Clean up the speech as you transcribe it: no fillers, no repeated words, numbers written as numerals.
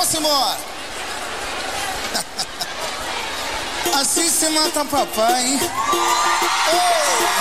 Vamos embora. Assim se mata papai, hein? Ei.